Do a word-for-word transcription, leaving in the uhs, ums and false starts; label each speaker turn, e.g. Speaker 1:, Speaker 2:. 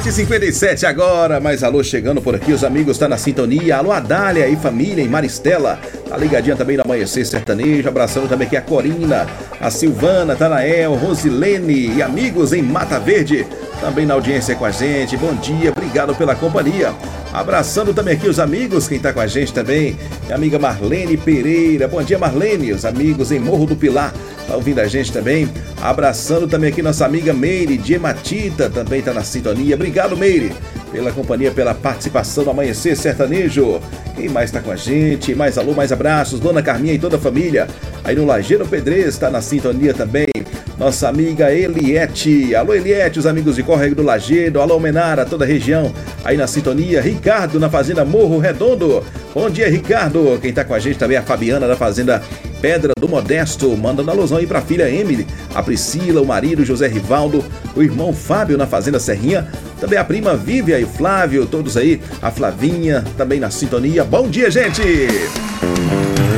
Speaker 1: sete e cinquenta e sete agora, mas alô chegando por aqui, os amigos tá na sintonia. Alô Adália e família em Maristela, tá ligadinha também no Amanhecer Sertanejo. Abraçando também aqui a Corina, a Silvana, Tanael, Rosilene e amigos em Mata Verde, também na audiência com a gente. Bom dia, obrigado pela companhia. Abraçando também aqui os amigos, quem tá com a gente também, minha amiga Marlene Pereira. Bom dia, Marlene, os amigos em Morro do Pilar, tá ouvindo a gente também. Abraçando também aqui nossa amiga Meire de Ematita, também tá na sintonia. Obrigado, Meire, pela companhia, pela participação no Amanhecer Sertanejo. Quem mais tá com a gente? Mais alô, mais abraços. Dona Carminha e toda a família aí no Lajeiro Pedrez, tá na sintonia também. Nossa amiga Eliette. Alô, Eliette, os amigos de Córrego do Lajeiro. Alô, Menara, toda a região aí na sintonia. Ricardo, na Fazenda Morro Redondo. Bom dia, Ricardo. Quem tá com a gente também é a Fabiana, da Fazenda Pedra do Modesto. Mandando alusão aí pra filha Emily, a Priscila, o marido José Rivaldo, o irmão Fábio na Fazenda Serrinha. Também a prima Vívia e o Flávio, todos aí. A Flavinha também na sintonia. Bom dia, gente!